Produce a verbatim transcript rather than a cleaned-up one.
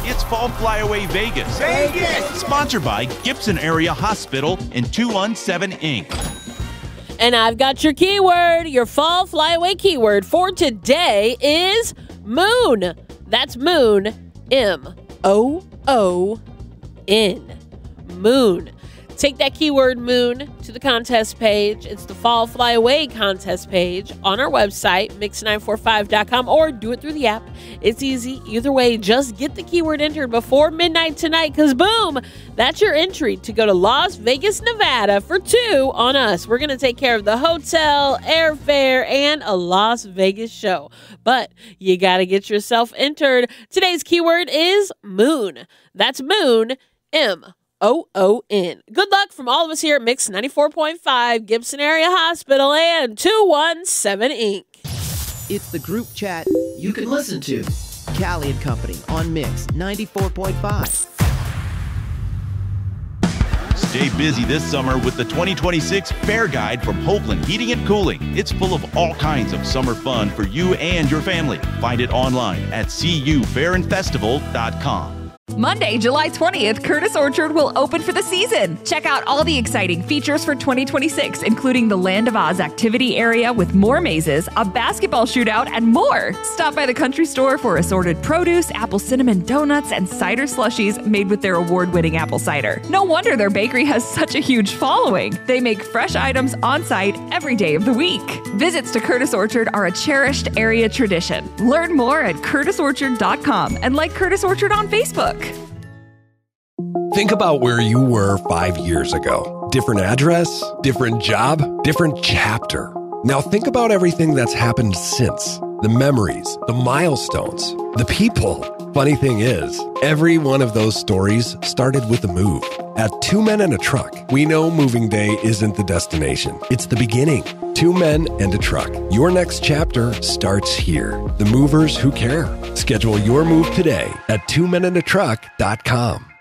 It's Fall Flyaway Vegas. Vegas! Sponsored by Gibson Area Hospital and two one seven Incorporated. And I've got your keyword. Your fall flyaway keyword for today is moon. That's moon, M O O N. Moon. Take that keyword moon to the contest page. It's the Fall Flyaway contest page on our website, mix nine four five dot com, or do it through the app. It's easy. Either way, just get the keyword entered before midnight tonight, because boom, that's your entry to go to Las Vegas, Nevada for two on us. We're going to take care of the hotel, airfare, and a Las Vegas show. But you got to get yourself entered. Today's keyword is moon. That's moon, M O O N. Good luck from all of us here at Mix ninety-four point five, Gibson Area Hospital, and two one seven Incorporated. It's the group chat you can listen to. Callie and Company on Mix ninety-four point five. Stay busy this summer with the twenty twenty-six Fair Guide from Hoagland Heating and Cooling. It's full of all kinds of summer fun for you and your family. Find it online at c u fair and festival dot com. Monday, July twentieth, Curtis Orchard will open for the season. Check out all the exciting features for twenty twenty-six, including the Land of Oz activity area with more mazes, a basketball shootout, and more. Stop by the country store for assorted produce, apple cinnamon donuts, and cider slushies made with their award-winning apple cider. No wonder their bakery has such a huge following. They make fresh items on site every day of the week. Visits to Curtis Orchard are a cherished area tradition. Learn more at curtis orchard dot com and like Curtis Orchard on Facebook. Think about where you were five years ago. Different address, different job, different chapter. Now think about everything that's happened since. The memories, the milestones, the people. Funny thing is, every one of those stories started with a move. At Two Men and a Truck, we know moving day isn't the destination. It's the beginning. Two Men and a Truck. Your next chapter starts here. The movers who care. Schedule your move today at two men and a truck dot com.